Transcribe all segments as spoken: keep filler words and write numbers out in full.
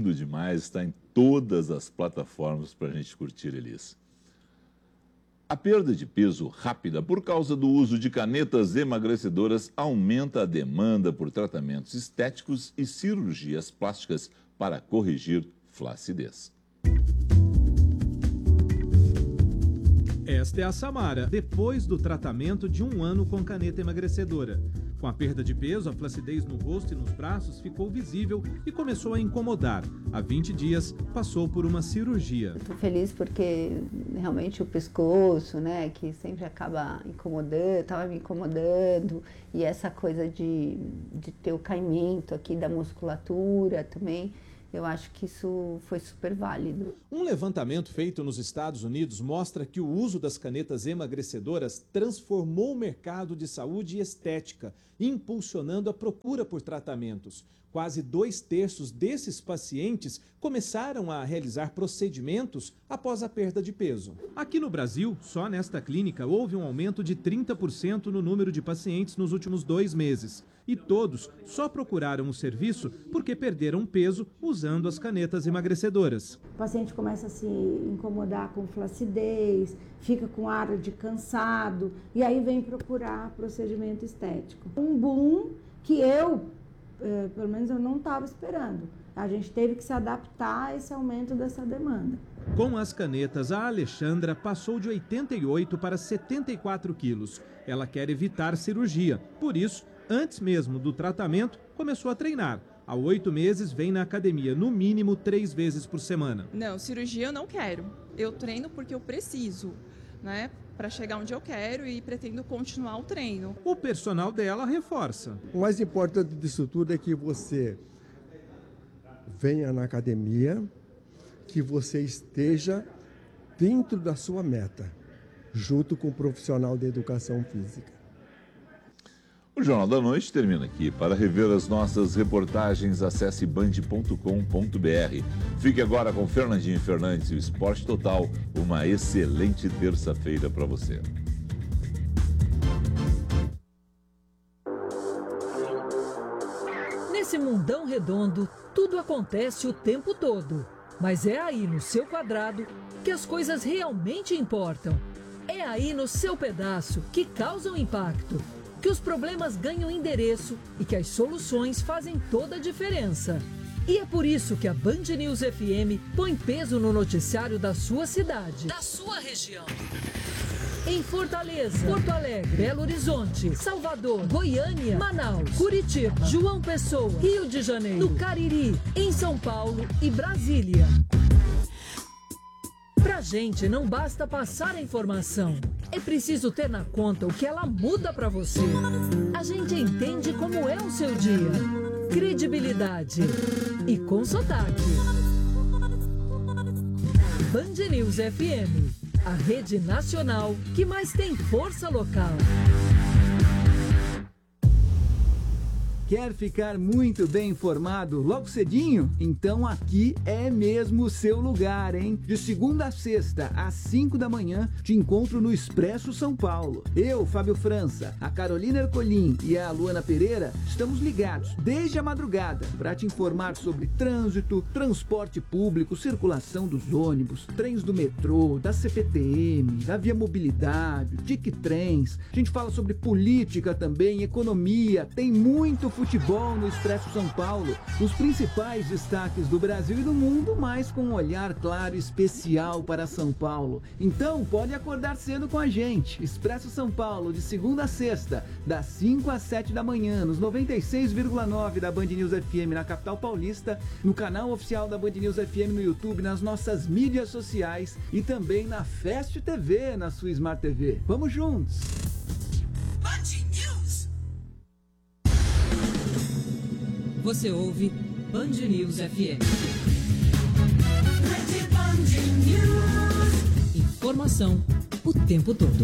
lindo demais, está em todas as plataformas para a gente curtir, Elis. A perda de peso rápida por causa do uso de canetas emagrecedoras aumenta a demanda por tratamentos estéticos e cirurgias plásticas para corrigir flacidez. Esta é a Samara, depois do tratamento de um ano com caneta emagrecedora. Com a perda de peso, a flacidez no rosto e nos braços ficou visível e começou a incomodar. Há vinte dias, passou por uma cirurgia. Estou feliz porque realmente o pescoço, né, que sempre acaba incomodando, estava me incomodando. E essa coisa de, de ter o caimento aqui da musculatura também, eu acho que isso foi super válido. Um levantamento feito nos Estados Unidos mostra que o uso das canetas emagrecedoras transformou o mercado de saúde e estética, impulsionando a procura por tratamentos. Quase dois terços desses pacientes começaram a realizar procedimentos após a perda de peso. Aqui no Brasil, só nesta clínica, houve um aumento de trinta por cento no número de pacientes nos últimos dois meses. E todos só procuraram o serviço porque perderam peso usando as canetas emagrecedoras. O paciente começa a se incomodar com flacidez, fica com ar de cansado e aí vem procurar procedimento estético. Um boom que eu, eh, pelo menos eu não estava esperando. A gente teve que se adaptar a esse aumento dessa demanda. Com as canetas, a Alexandra passou de oitenta e oito para setenta e quatro quilos. Ela quer evitar cirurgia, por isso, antes mesmo do tratamento, começou a treinar. Há oito meses, vem na academia, no mínimo três vezes por semana. Não, cirurgia eu não quero. Eu treino porque eu preciso, né? Para chegar onde eu quero e pretendo continuar o treino. O personal dela reforça. O mais importante disso tudo é que você venha na academia, que você esteja dentro da sua meta, junto com o profissional de educação física. O Jornal da Noite termina aqui. Para rever as nossas reportagens, acesse band ponto com ponto br. Fique agora com Fernandinho Fernandes e o Esporte Total. Uma excelente terça-feira para você. Nesse mundão redondo, tudo acontece o tempo todo. Mas é aí no seu quadrado que as coisas realmente importam. É aí no seu pedaço que causam impacto, que os problemas ganham endereço e que as soluções fazem toda a diferença. E é por isso que a Band News F M põe peso no noticiário da sua cidade, da sua região. Em Fortaleza, Porto Alegre, Belo Horizonte, Salvador, Goiânia, Manaus, Curitiba, João Pessoa, Rio de Janeiro, no Cariri, em São Paulo e Brasília. Pra gente não basta passar a informação, é preciso ter na conta o que ela muda pra você. A gente entende como é o seu dia. Credibilidade e com sotaque. Band News F M, a rede nacional que mais tem força local. Quer ficar muito bem informado logo cedinho? Então aqui é mesmo o seu lugar, hein? De segunda a sexta, às cinco da manhã, te encontro no Expresso São Paulo. Eu, Fábio França, a Carolina Ercolim e a Luana Pereira estamos ligados desde a madrugada para te informar sobre trânsito, transporte público, circulação dos ônibus, trens do metrô, da C P T M, da Via Mobilidade, Tic Trens. A gente fala sobre política também, economia, tem muito futebol no Expresso São Paulo, os principais destaques do Brasil e do mundo, mas com um olhar claro especial para São Paulo. Então pode acordar cedo com a gente. Expresso São Paulo, de segunda a sexta, das cinco às sete da manhã, nos noventa e seis vírgula nove da Band News F M na capital paulista, no canal oficial da Band News F M no YouTube, nas nossas mídias sociais e também na Fast T V, na sua Smart T V. Vamos juntos! Band News. Você ouve Band News F M. Rede Band News. Informação o tempo todo.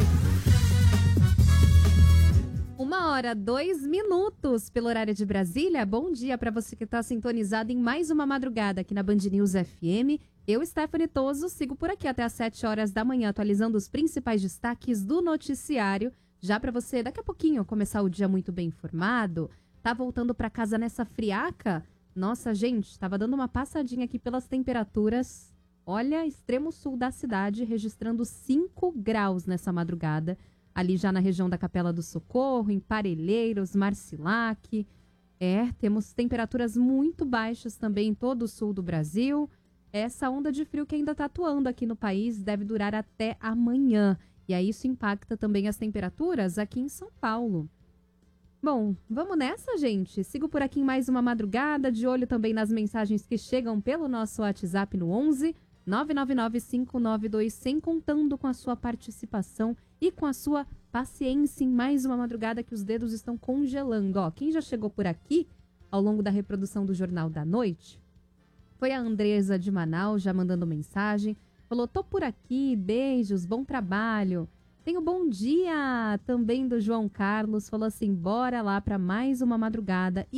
Uma hora, dois minutos pelo horário de Brasília. Bom dia para você que está sintonizado em mais uma madrugada aqui na Band News F M. Eu, Stephanie Toso, sigo por aqui até às sete horas da manhã, atualizando os principais destaques do noticiário. Já para você, daqui a pouquinho, começar o dia muito bem informado. Tá voltando para casa nessa friaca? Nossa, gente, tava dando uma passadinha aqui pelas temperaturas. Olha, extremo sul da cidade, registrando cinco graus nessa madrugada. Ali já na região da Capela do Socorro, em Parelheiros, Marcilac. É, temos temperaturas muito baixas também em todo o sul do Brasil. Essa onda de frio que ainda está atuando aqui no país deve durar até amanhã. E aí isso impacta também as temperaturas aqui em São Paulo. Bom, vamos nessa, gente? Sigo por aqui em mais uma madrugada, de olho também nas mensagens que chegam pelo nosso WhatsApp no onze nove nove nove cinco nove dois zero zero, contando com a sua participação e com a sua paciência em mais uma madrugada que os dedos estão congelando. Ó, quem já chegou por aqui ao longo da reprodução do Jornal da Noite foi a Andresa de Manaus, já mandando mensagem. Falou, tô por aqui, beijos, bom trabalho. Tem o bom dia também do João Carlos, falou assim, bora lá para mais uma madrugada.